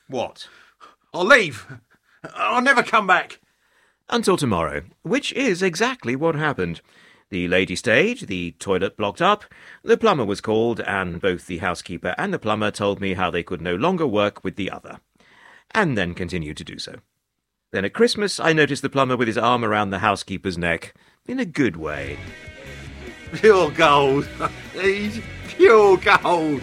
What? I'll leave. I'll never come back. Until tomorrow, which is exactly what happened. The lady stayed, the toilet blocked up, the plumber was called, and both the housekeeper and the plumber told me how they could no longer work with the other, and then continued to do so. Then at Christmas, I noticed the plumber with his arm around the housekeeper's neck, in a good way. Pure gold. He's pure gold.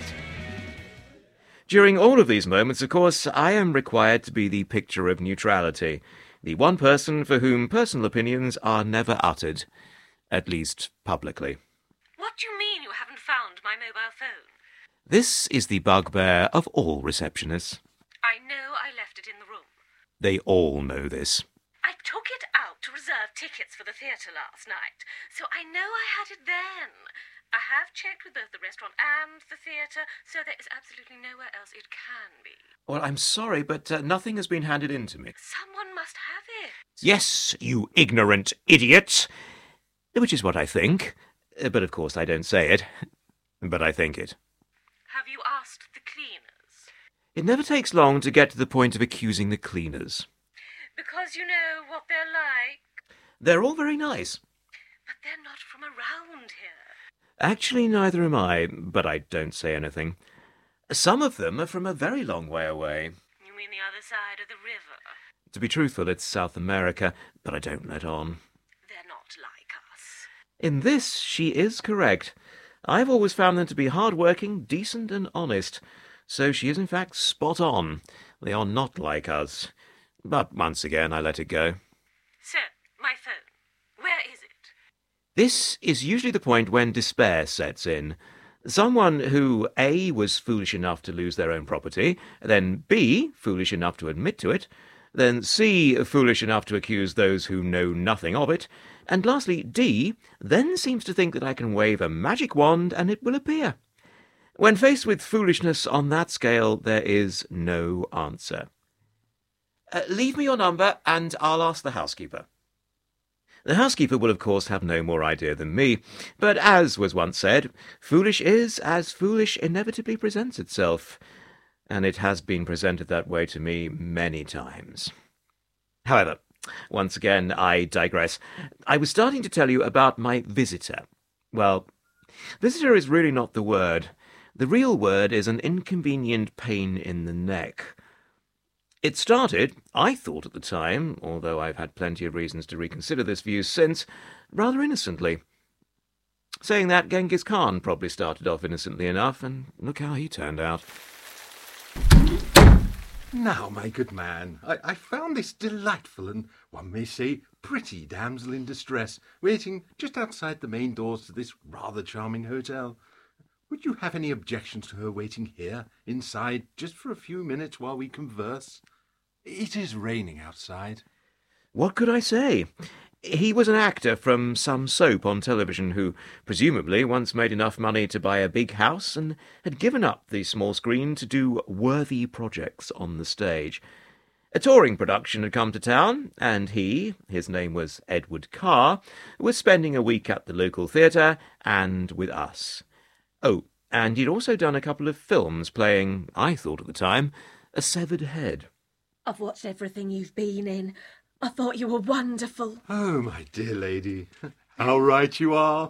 During all of these moments, of course, I am required to be the picture of neutrality, the one person for whom personal opinions are never uttered, at least publicly. What do you mean you haven't found my mobile phone? This is the bugbear of all receptionists. I know I left it in the room. They all know this. I took it out to reserve tickets for the theatre last night, so I know I had it then. I have checked with both the restaurant and the theatre, so there is absolutely nowhere else it can be. Well, I'm sorry, but nothing has been handed in to me. Someone must have it. Yes, you ignorant idiot! Which is what I think. But of course I don't say it. But I think it. Have you asked the cleaners? It never takes long to get to the point of accusing the cleaners. Because you know what they're like. They're all very nice. But they're not from around here. Actually, neither am I, but I don't say anything. Some of them are from a very long way away. You mean the other side of the river? To be truthful, it's South America, but I don't let on. They're not like us. In this, she is correct. I've always found them to be hard-working, decent and honest. So she is in fact spot on. They are not like us. But once again, I let it go. So, my phone. Where is it? This is usually the point when despair sets in. Someone who, A, was foolish enough to lose their own property, then B, foolish enough to admit to it, then C, foolish enough to accuse those who know nothing of it, and lastly, D, then seems to think that I can wave a magic wand and it will appear. When faced with foolishness on that scale, there is no answer. Leave me your number and I'll ask the housekeeper. The housekeeper will, of course, have no more idea than me, but as was once said, foolish is as foolish inevitably presents itself, and it has been presented that way to me many times. However, once again, I digress. I was starting to tell you about my visitor. Well, visitor is really not the word. The real word is an inconvenient pain in the neck. It started, I thought at the time, although I've had plenty of reasons to reconsider this view since, rather innocently. Saying that, Genghis Khan probably started off innocently enough, and look how he turned out. Now, my good man, I found this delightful and, one may say, pretty damsel in distress waiting just outside the main doors to this rather charming hotel. Would you have any objections to her waiting here, inside, just for a few minutes while we converse? It is raining outside. What could I say? He was an actor from some soap on television who presumably once made enough money to buy a big house and had given up the small screen to do worthy projects on the stage. A touring production had come to town, and he, his name was Edward Carr, was spending a week at the local theatre and with us. Oh, and he'd also done a couple of films playing, I thought at the time, a severed head. I've watched everything you've been in. I thought you were wonderful. Oh, my dear lady, how right you are.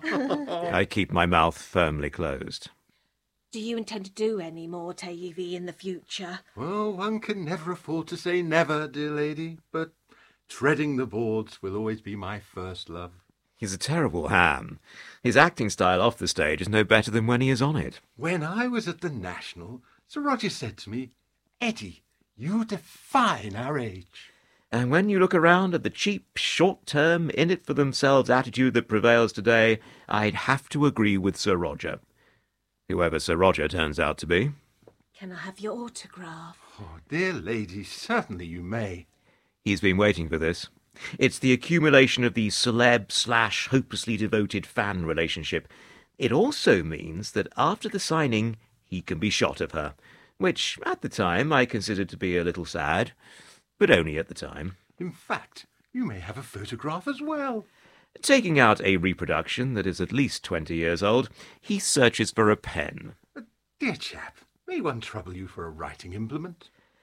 I keep my mouth firmly closed. Do you intend to do any more TV in the future? Well, one can never afford to say never, dear lady, but treading the boards will always be my first love. He's a terrible ham. His acting style off the stage is no better than when he is on it. When I was at the National, Sir Roger said to me, "Eddie, you define our age." And when you look around at the cheap, short-term, in-it-for-themselves attitude that prevails today, I'd have to agree with Sir Roger. Whoever Sir Roger turns out to be. Can I have your autograph? Oh, dear lady, certainly you may. He's been waiting for this. It's the accumulation of the celeb/hopelessly devoted fan relationship. It also means that after the signing, he can be shot of her, which, at the time, I considered to be a little sad, but only at the time. In fact, you may have a photograph as well. Taking out a reproduction that is at least 20 years old, he searches for a pen. Dear chap, may one trouble you for a writing implement?